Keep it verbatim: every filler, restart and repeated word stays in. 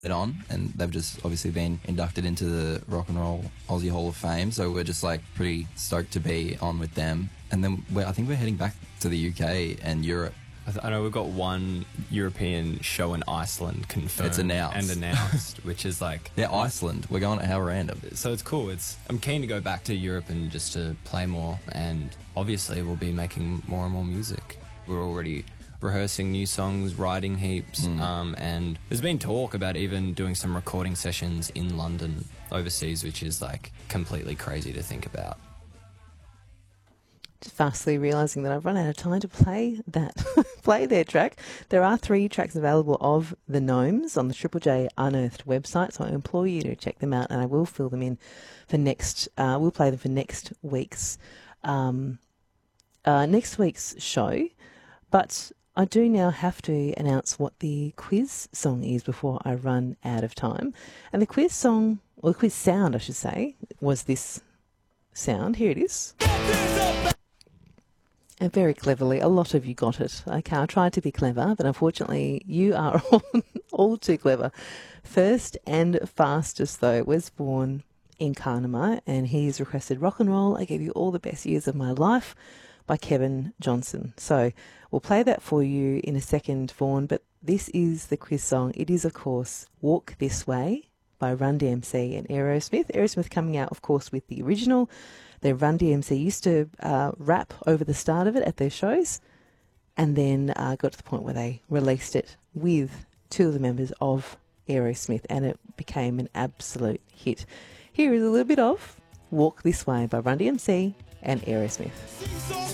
it on, and they've just obviously been inducted into the Rock and Roll Aussie Hall of Fame, so we're just like pretty stoked to be on with them. And then we're, I think we're heading back to the U K and Europe. I, th- I know we've got one European show in Iceland confirmed. It's announced. And announced, which is like... Yeah, Iceland. We're going to how random. So it's cool. It's I'm keen to go back to Europe and just to play more, and obviously we'll be making more and more music. We're already rehearsing new songs, writing heaps, Mm. um, and there's been talk about even doing some recording sessions in London overseas, which is like completely crazy to think about. Just fastly realising that I've run out of time to play that, play their track. There are three tracks available of the Gnomes on the Triple J Unearthed website, so I implore you to check them out, and I will fill them in for next. Uh, we'll play them for next week's um, uh, next week's show. But I do now have to announce what the quiz song is before I run out of time, and the quiz song, or the quiz sound, I should say, was this sound. Here it is. And very cleverly, a lot of you got it. Okay, I tried to be clever, but unfortunately you are all, all too clever. First and Fastest, though, was born in Carnama, and he's requested Rock and Roll, I Gave You All the Best Years of My Life by Kevin Johnson. So we'll play that for you in a second, Vaughan, but this is the quiz song. It is, of course, Walk This Way by Run D M C and Aerosmith. Aerosmith coming out, of course, with the original. The Run D M C used to uh, rap over the start of it at their shows, and then uh, got to the point where they released it with two of the members of Aerosmith, and it became an absolute hit. Here is a little bit of Walk This Way by Run D M C and Aerosmith.